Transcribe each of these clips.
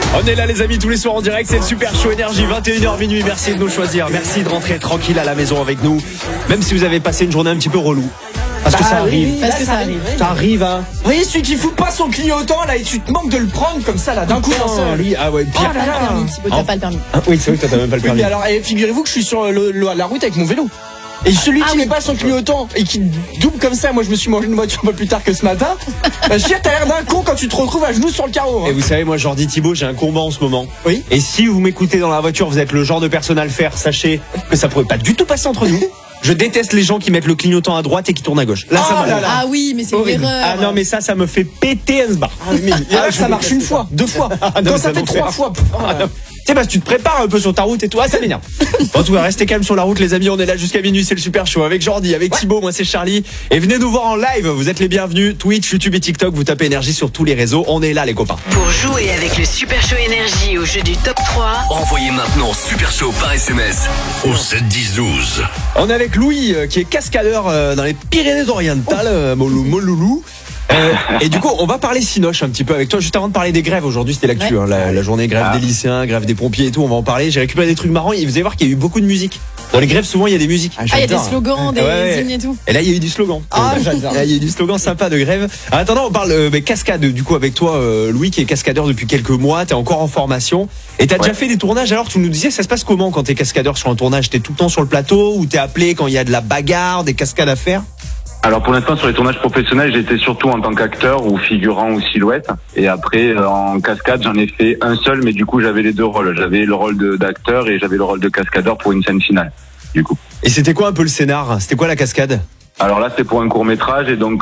On est là les amis tous les soirs en direct, c'est le Super Show Énergie, 21h minuit, merci de nous choisir, merci de rentrer tranquille à la maison avec nous, même si vous avez passé une journée un petit peu relou. Parce que ça arrive. Parce que ça arrive. Ça arrive, hein. Vous voyez celui qui fout pas son clignotant là et tu te manques de le prendre comme ça là d'un coup dans seul. Lui, ah ouais, pire. T'as pas le permis, Thibaut, t'as pas le permis. Ah, oui, c'est vrai que t'as même pas le Oui, permis. mais alors figurez-vous que je suis sur la route avec mon vélo. Et celui qui met pas son clignotant et qui double comme ça, moi je me suis mangé une voiture un peu plus tard que ce matin. Bah, je veux dire, t'as l'air d'un con quand tu te retrouves à genoux sur le carreau. Et vous savez, moi, Jordi Thibaut, j'ai un combat en ce moment. Oui. Et si vous m'écoutez dans la voiture, vous êtes le genre de personne à le faire, sachez que ça pourrait pas du tout passer entre nous. Je déteste les gens qui mettent le clignotant à droite et qui tournent à gauche. Là, ça Oh là m'arrive. là. Ah oui, mais c'est une Horrible. erreur. Ah non, mais ça me fait péter un sbar. Ça marche une fois, deux fois. non, Quand mais ça ça fait m'en trois fait. fois. Tu sais, parce que tu te prépares un peu sur ta route et tout, ça m'énerve. En tout cas, restez calme sur la route, les amis. On est là jusqu'à minuit, c'est le Super Show avec Jordi, avec Thibaut, moi c'est Charlie. Et venez nous voir en live, vous êtes les bienvenus. Twitch, YouTube et TikTok, vous tapez Énergie sur tous les réseaux. On est là, les copains. Pour jouer avec le Super Show Énergie au jeu du top 3, Envoyez maintenant Super Show par SMS au 7 10 12. On est avec Louis, qui est cascadeur dans les Pyrénées-Orientales, Moloulou. Et du coup, on va parler Cinoche un petit peu avec toi. Juste avant de parler des grèves, aujourd'hui c'était l'actu, Ouais. la journée grève des lycéens, grève des pompiers et tout. On va en parler. J'ai récupéré des trucs marrants. Et vous allez voir qu'il y a eu beaucoup de musique. Dans les grèves, souvent il y a des musiques. Ah, il y a des slogans, des Ouais. hymnes et tout. Et là, il y a eu du slogan. Ah, j'adore. Il y a eu du slogan sympa de grève. En attendant, on parle cascade, du coup, avec toi, Louis, qui est cascadeur depuis quelques mois. T'es encore en formation. Et t'as déjà fait des tournages. Alors, tu nous disais, ça se passe comment quand t'es cascadeur sur un tournage? T'es tout le temps sur le plateau ou t'es appelé quand il y a de la bagarre, des cascades à faire? Alors pour l'instant sur les tournages professionnels, j'étais surtout en tant qu'acteur ou figurant ou silhouette. Et après en cascade, j'en ai fait un seul, mais du coup j'avais les deux rôles. J'avais le rôle d'acteur et j'avais le rôle de cascadeur pour une scène finale. Du coup. Et c'était quoi un peu le scénar? C'était quoi la cascade? Alors là c'était pour un court métrage et donc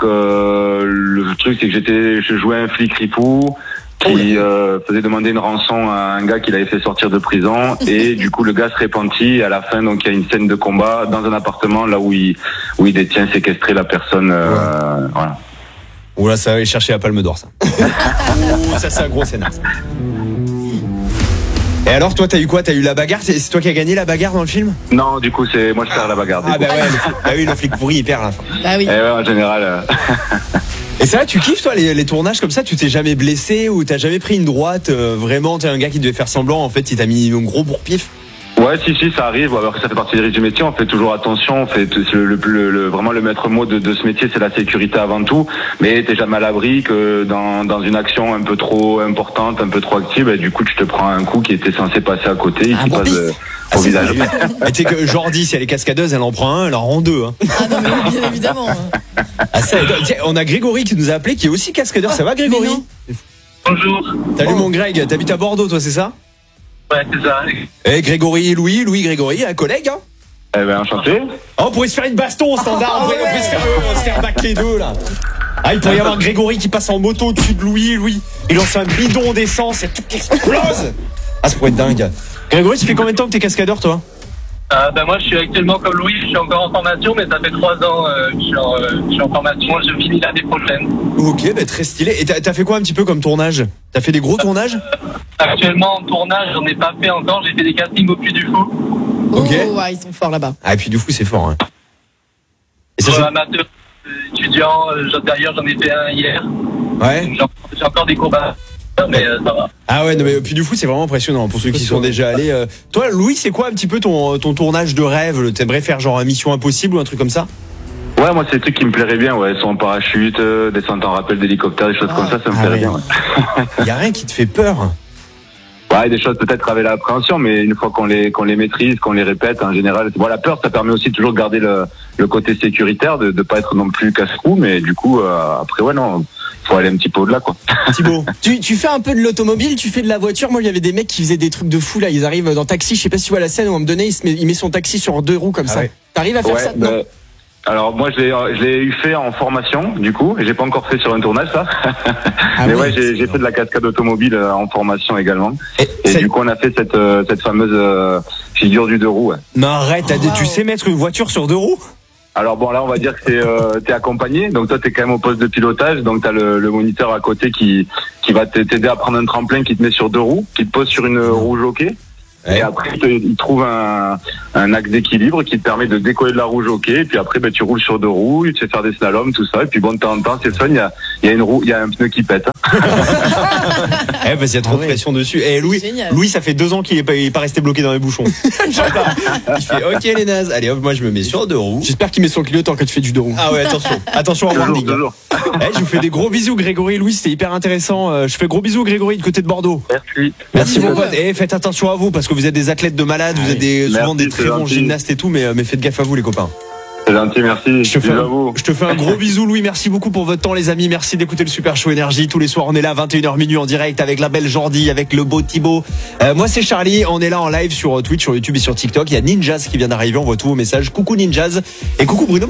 le truc c'est que je jouais un flic ripou qui faisait demander une rançon à un gars qu'il avait fait sortir de prison et du coup le gars se repentit et à la fin donc il y a une scène de combat dans un appartement là où il détient séquestré la personne voilà. Oula, ça va aller chercher la Palme d'Or, ça. Ça, c'est un gros scénar. Ça. Et alors, toi, t'as eu quoi? T'as eu la bagarre? C'est toi qui as gagné la bagarre dans le film? Non, du coup c'est moi je perds la bagarre. Ah bah ouais, le flic pourri, il perd à la fin. Bah oui. Et ouais, en général. Et ça, tu kiffes toi les tournages comme ça? Tu t'es jamais blessé ou t'as jamais pris une droite? Vraiment, t'es un gars qui devait faire semblant, en fait, il t'a mis un gros bourre-pif? Ouais, si, ça arrive. Alors que ça fait partie du métier, on fait toujours attention. On fait vraiment le maître mot de ce métier, c'est la sécurité avant tout. Mais t'es jamais à l'abri que dans une action un peu trop importante, un peu trop active, et du coup tu te prends un coup qui était censé passer à côté et qui passe au visage. Mais tu sais que Jordi, si elle est cascadeuse, elle en prend un, elle en rend deux. Hein. Ah non, mais bien évidemment. Ah, ça, tiens, on a Grégory qui nous a appelé, qui est aussi cascadeur. Ça va, Grégory? Bonjour. Salut mon Greg, t'habites à Bordeaux, toi, c'est ça? Ouais, c'est ça. Eh, Grégory, Louis, Grégory, un collègue, hein? Eh ben, enchanté. Oh, on pourrait se faire une baston au standard, on pourrait se faire back les deux, là. Ah, il pourrait y avoir Grégory qui passe en moto au-dessus de Louis, il lance un bidon d'essence et tout qui explose. Ah, ça pourrait être dingue. Grégory, ça fait combien de temps que t'es cascadeur, toi? Moi, je suis actuellement comme Louis, je suis encore en formation, mais ça fait 3 ans que je suis en formation, je finis l'année prochaine. Ok, bah, très stylé. Et t'as fait quoi un petit peu comme tournage? T'as fait des gros tournages? Actuellement, en tournage, j'en ai pas fait encore, j'ai fait des castings au Puy du Fou. Ok. Oh, ouais, ils sont forts là-bas. Ah, et puis du coup, c'est fort, hein. Et ça, Pour c'est... amateur, étudiant, d'ailleurs, j'en ai fait un hier. Ouais. J'ai encore des combats, mais ça va. Ah ouais, non, mais puis du coup, c'est vraiment impressionnant pour ceux qui sont déjà allés. Toi, Louis, c'est quoi un petit peu ton tournage de rêve? T'aimerais faire genre Mission Impossible ou un truc comme ça? Ouais, moi c'est des trucs qui me plairaient bien, ouais, soit en parachute, descente en rappel d'hélicoptère, des choses comme ça me plairait bien. Ouais. Y a rien qui te fait peur? Ouais, des choses peut-être avec l'appréhension, mais une fois qu'on les maîtrise, qu'on les répète, en général, bon, la peur, ça permet aussi toujours de garder le côté sécuritaire, de pas être non plus casse-cou, mais du coup, après, ouais, non, faut aller un petit peu au-delà, quoi. Thibaut. Tu fais un peu de l'automobile, tu fais de la voiture. Moi, il y avait des mecs qui faisaient des trucs de fou là. Ils arrivent dans taxi. Je sais pas si tu vois la scène où on me donnait, il met son taxi sur 2 roues comme ça. Ouais. T'arrives à faire ça? Non. Alors moi je l'ai eu fait en formation du coup et j'ai pas encore fait sur un tournage ça. Mais ouais j'ai fait de la cascade automobile en formation également. Et du coup on a fait cette fameuse figure du 2 roues. Ouais. Non arrête, tu sais mettre une voiture sur 2 roues? Alors bon là on va dire que t'es accompagné, donc toi t'es quand même au poste de pilotage, donc t'as le moniteur à côté qui va t'aider à prendre un tremplin qui te met sur 2 roues, qui te pose sur une roue jockey. Ouais. Et après, il trouve un axe d'équilibre qui te permet de décoller de la roue jockey. Et puis après, tu roules sur 2 roues, tu sais faire des slaloms, tout ça. Et puis bon, de temps en temps, c'est fun. Il y a un pneu qui pète. Parce qu'il y a trop de pression dessus. Et Louis, Génial. Louis, ça fait 2 ans qu'il est pas resté bloqué dans les bouchons. Il fait OK les nazes. Allez hop, moi je me mets sur 2 roues. J'espère qu'il met son clignotant quand tu fais du 2 roues. Ah ouais, attention au warning. Toujours. Je vous fais des gros bisous Grégory, Louis, c'était hyper intéressant. Je fais gros bisous Grégory de côté de Bordeaux. Merci. Merci mon Bisous. pote. Et faites attention à vous parce que vous êtes des athlètes de malades, vous êtes souvent Merci, des très c'est bons gentil. gymnastes et tout, mais faites gaffe à vous les copains. C'est gentil, merci. Je Bisous à vous. te fais un gros bisou Louis, merci beaucoup pour votre temps les amis, merci d'écouter le Super Show Énergie. Tous les soirs on est là 21h minuit en direct avec la belle Jordi, avec le beau Thibaut. Moi c'est Charlie, on est là en live sur Twitch, sur YouTube et sur TikTok. Il y a Ninjas qui vient d'arriver, on voit tous vos messages. Coucou Ninjas et coucou Bruno.